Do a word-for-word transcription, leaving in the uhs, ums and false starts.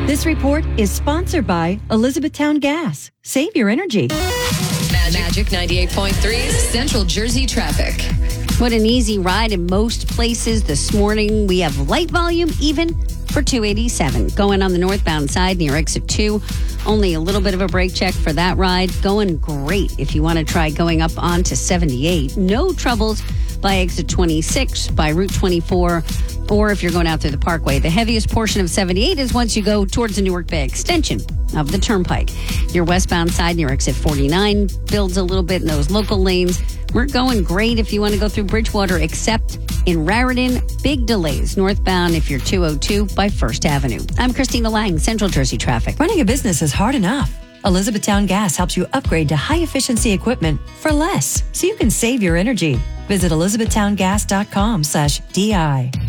This report is sponsored by Elizabethtown Gas. Save your energy. Magic ninety-eight point three Central Jersey traffic. What an easy ride in most places this morning. We have light volume even for two eighty-seven. Going on the northbound side near exit two. Only a little bit of a brake check for that ride. Going great if you want to try going up onto seventy-eight. No troubles by exit twenty-six, by Route twenty-four, or if you're going out through the Parkway. The heaviest portion of seventy-eight is once you go towards the Newark Bay extension of the Turnpike. Your westbound side near exit forty-nine builds a little bit in those local lanes. We're going great if you want to go through Bridgewater, except in Raritan, big delays northbound if you're two oh two by First Avenue. I'm Christina Lang, Central Jersey Traffic. Running a business is hard enough. Elizabethtown Gas helps you upgrade to high-efficiency equipment for less, so you can save your energy. Visit elizabethtowngas.com slash DI.